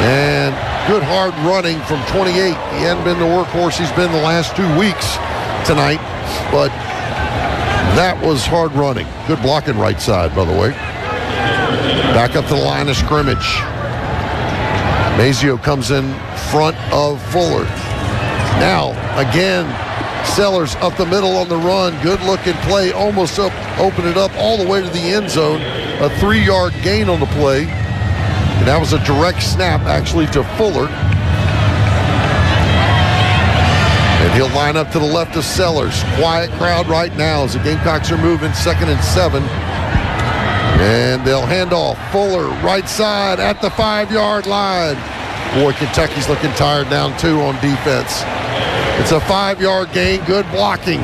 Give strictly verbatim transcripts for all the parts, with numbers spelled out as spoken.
And good hard running from twenty-eight. He hadn't been the workhorse he's been the last two weeks tonight, but that was hard running. Good blocking right side, by the way. Back up to the line of scrimmage. Mazio comes in front of Fuller. Now, again, Sellers up the middle on the run. Good-looking play. Almost up, open it up all the way to the end zone. A three-yard gain on the play. And that was a direct snap, actually, to Fuller. And he'll line up to the left of Sellers. Quiet crowd right now as the Gamecocks are moving second and seven. And they'll hand off. Fuller, right side at the five-yard line. Boy, Kentucky's looking tired down two on defense. It's a five-yard gain. Good blocking.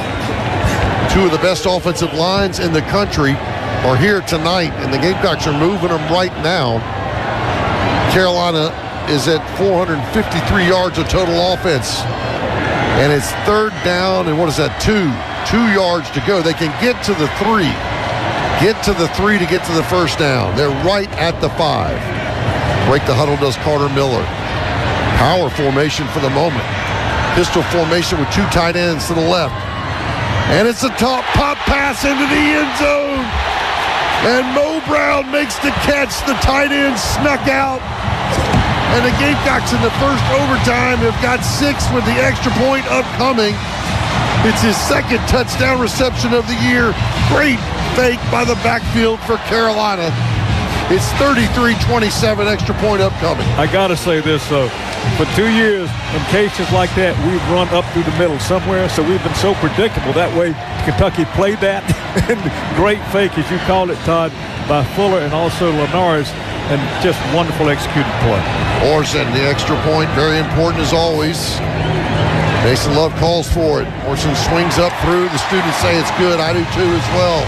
Two of the best offensive lines in the country are here tonight, and the Gamecocks are moving them right now. Carolina is at four hundred fifty-three yards of total offense. And it's third down, and what is that, two? Two yards to go. They can get to the three. Get to the three to get to the first down. They're right at the five. Break the huddle does Carter Miller. Power formation for the moment. Pistol formation with two tight ends to the left. And it's a top pop pass into the end zone. And Mo Brown makes the catch. The tight end snuck out. And the Gamecocks in the first overtime have got six with the extra point upcoming. It's his second touchdown reception of the year. Great fake by the backfield for Carolina. It's thirty-three twenty-seven, extra point upcoming. I got to say this, though. For two years, in cases like that, we've run up through the middle somewhere, so we've been so predictable. That way, Kentucky played that. And great fake, as you call it, Todd, by Fuller and also Linares, and just wonderful executed play. Orson, the extra point, very important as always. Mason Love calls for it. Orson swings up through. The students say it's good. I do too as well.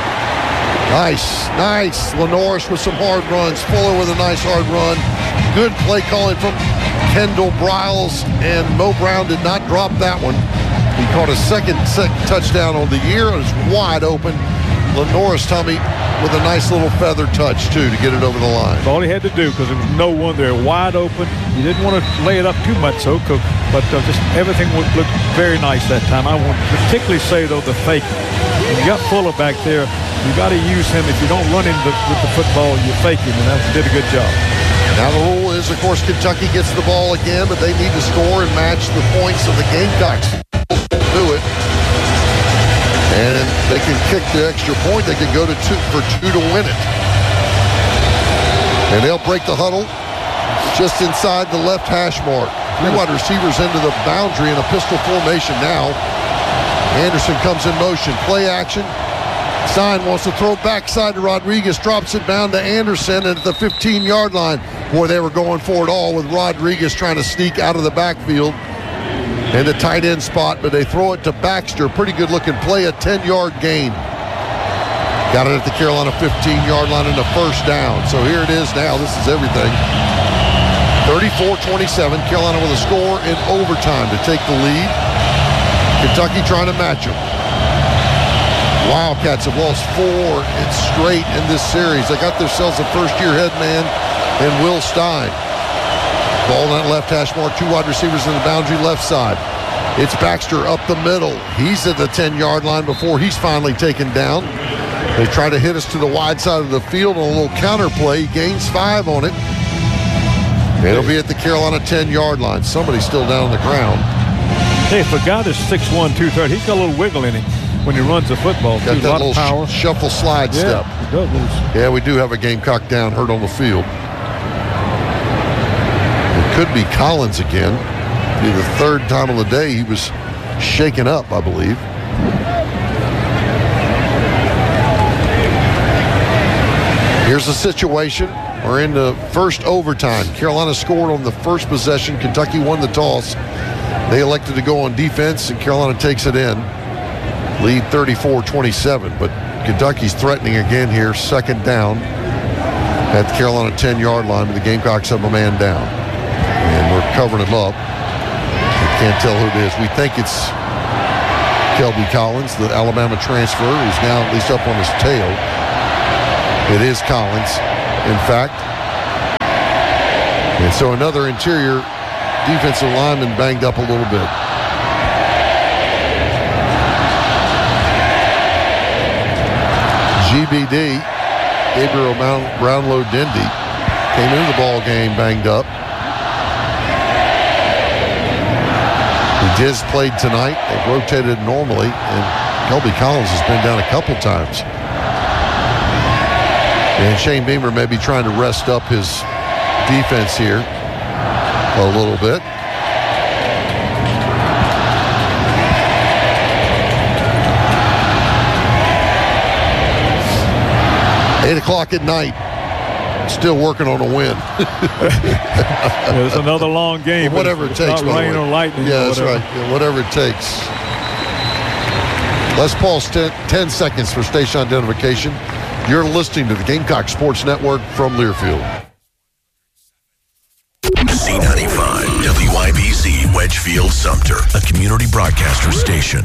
Nice, nice. Linares with some hard runs. Fuller with a nice hard run. Good play calling from Kendall Briles, and Mo Brown did not drop that one. He caught a second, second touchdown on the year. It was wide open. Linares, Tommy, with a nice little feather touch, too, to get it over the line. That's all he had to do, because there was no one there. Wide open. He didn't want to lay it up too much, so, but uh, just everything would look very nice that time. I want to particularly say, though, the fake. When you got Fuller back there, you got to use him. If you don't run him with the football, you fake him, and that did a good job. Now the rule is, of course, Kentucky gets the ball again, but they need to score and match the points of the Gamecocks. Do it. And they can kick the extra point. They can go to two for two to win it. And they'll break the huddle just inside the left hash mark. Three wide receivers into the boundary in a pistol formation now. Anderson comes in motion. Play action. Stein wants to throw backside to Rodriguez. Drops it down to Anderson at the fifteen-yard line. Boy, they were going for it all with Rodriguez trying to sneak out of the backfield and the tight end spot, but they throw it to Baxter. Pretty good-looking play, a ten-yard gain. Got it at the Carolina fifteen-yard line in the first down. So here it is now. This is everything. thirty-four twenty-seven. Carolina with a score in overtime to take the lead. Kentucky trying to match them. Wildcats have lost four straight in this series. They got themselves a first-year head man in Will Stein. Ball on that left hash mark. Two wide receivers in the boundary left side. It's Baxter up the middle. He's at the ten-yard line before he's finally taken down. They try to hit us to the wide side of the field on a little counter play. He gains five on it. It'll be at the Carolina ten-yard line. Somebody's still down on the ground. Hey, if a guy that's six one, two thirty, he's got a little wiggle in him when he runs the football. Got too. that A lot little of power. Sh- shuffle slide yeah, step. He does. Yeah, we do have a Gamecock down, hurt on the field. It could be Collins again. It'll be the third time of the day he was shaken up, I believe. Here's the situation. We're in the first overtime. Carolina scored on the first possession. Kentucky won the toss. They elected to go on defense, and Carolina takes it in. Lead thirty-four twenty-seven, but Kentucky's threatening again here. Second down at the Carolina ten-yard line, but the Gamecocks have a man down. And we're covering him up. We can't tell who it is. We think it's Kelby Collins, the Alabama transfer, who's now at least up on his tail. It is Collins, in fact. And so another interior defensive lineman banged up a little bit. G B D, Gabriel Brownlow Dindy, came into the ball game banged up. He just played tonight. They rotated normally, and Kelby Collins has been down a couple times. And Shane Beamer may be trying to rest up his defense here a little bit. Eight o'clock at night. Still working on a win. It's another long game. Whatever it takes. Not rain or lightning. Yeah, or that's right. Yeah, whatever it takes. Let's pause ten, ten seconds for station identification. You're listening to the Gamecock Sports Network from Learfield. C ninety-five, W I B C, Wedgefield, Sumter, a community broadcaster station.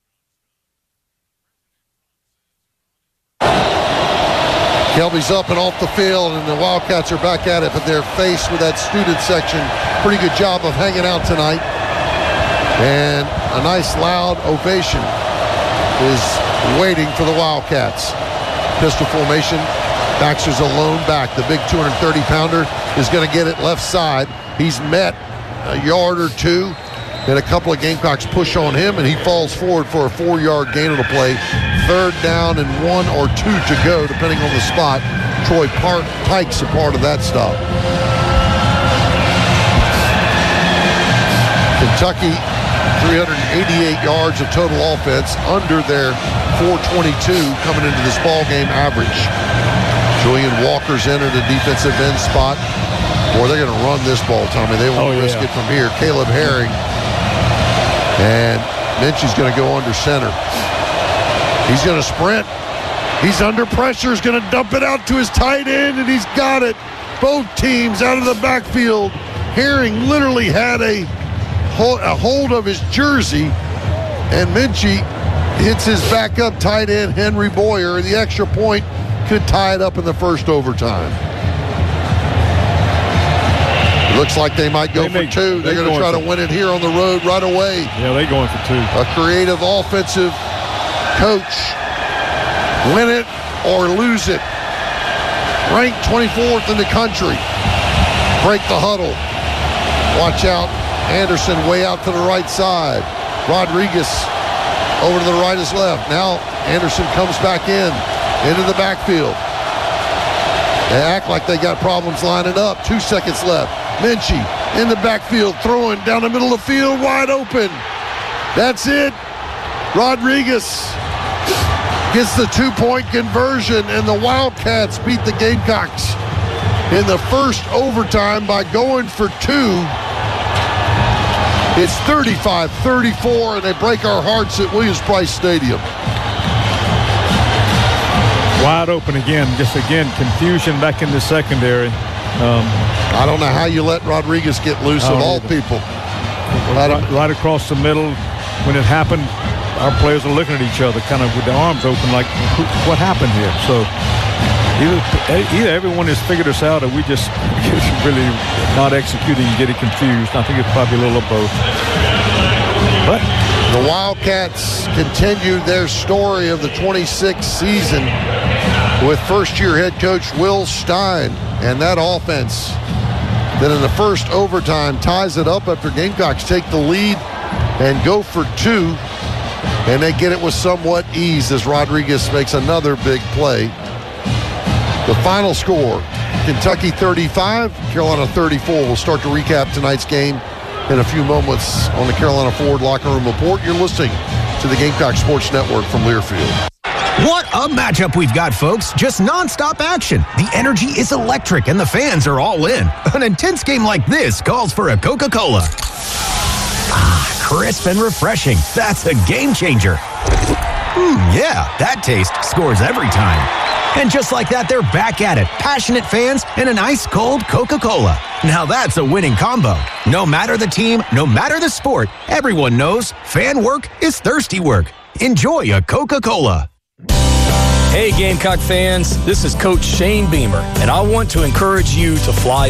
Kelby's up and off the field, and the Wildcats are back at it, but they're faced with that student section. Pretty good job of hanging out tonight. And a nice loud ovation is waiting for the Wildcats. Pistol formation. Baxter's a lone back. The big two hundred thirty pounder is going to get it left side. He's met a yard or two, and a couple of Gamecocks push on him, and he falls forward for a four-yard gain on the play. Third down and one or two to go, depending on the spot. Troy Park Pike's a part of that stop. Kentucky, three hundred eighty-eight yards of total offense, under their four twenty-two coming into this ball game average. Julian Walker's entered the defensive end spot. Boy, they're going to run this ball, Tommy. They won't oh, risk yeah. it from here. Caleb Herring. And Minchie's going to go under center. He's going to sprint. He's under pressure. He's going to dump it out to his tight end, and he's got it. Both teams out of the backfield. Herring literally had a hold, a hold of his jersey, and Minchie hits his backup tight end, Henry Boyer. The extra point could tie it up in the first overtime. It looks like they might go they for two. They're, they're going to try to win it here on the road right away. Yeah, they're going for two. A creative offensive coach. Win it or lose it. Ranked twenty-fourth in the country. Break the huddle. Watch out. Anderson way out to the right side. Rodriguez over to the right is left. Now Anderson comes back in. Into the backfield. They act like they got problems lining up. Two seconds left. Minchie in the backfield, throwing down the middle of the field, wide open. That's it. Rodriguez gets the two-point conversion, and the Wildcats beat the Gamecocks in the first overtime by going for two. It's thirty-five thirty-four, and they break our hearts at Williams-Brice Stadium. Wide open again. Just again, confusion back in the secondary. Um, I don't know how you let Rodriguez get loose of all people. Right, right across the middle. When it happened, our players are looking at each other kind of with their arms open like, what happened here? So either, either everyone has figured us out or we just really not executing and getting confused. I think it's probably a little of both. But the Wildcats continued their story of the twenty-sixth season with first-year head coach Will Stein and that offense that in the first overtime ties it up after Gamecocks take the lead and go for two, and they get it with somewhat ease as Rodriguez makes another big play. The final score, Kentucky thirty-five, Carolina thirty-four. We'll start to recap tonight's game in a few moments on the Carolina Ford Locker Room Report. You're listening to the Gamecock Sports Network from Learfield. What a matchup we've got, folks. Just nonstop action. The energy is electric and the fans are all in. An intense game like this calls for a Coca-Cola. Ah, crisp and refreshing. That's a game changer. Mmm, yeah, that taste scores every time. And just like that, they're back at it. Passionate fans and an ice-cold Coca-Cola. Now that's a winning combo. No matter the team, no matter the sport, everyone knows fan work is thirsty work. Enjoy a Coca-Cola. Hey, Gamecock fans, this is Coach Shane Beamer, and I want to encourage you to fly